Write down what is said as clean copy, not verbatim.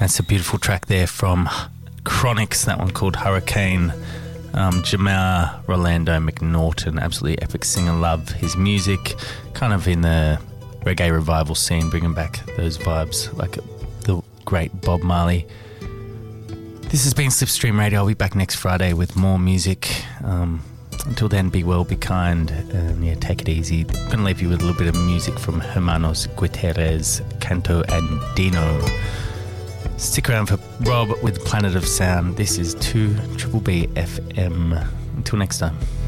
That's a beautiful track there from Chronix, that one called Hurricane. Jamal Rolando McNaughton, absolutely epic singer. Love his music, kind of in the reggae revival scene, bringing back those vibes like the great Bob Marley. This has been Slipstream Radio. I'll be back next Friday with more music. Until then, be well, be kind, and take it easy. I'm going to leave you with a little bit of music from Hermanos Gutierrez, Canto Andino. Stick around for Rob with Planet of Sound. This is 2BBB FM. Until next time.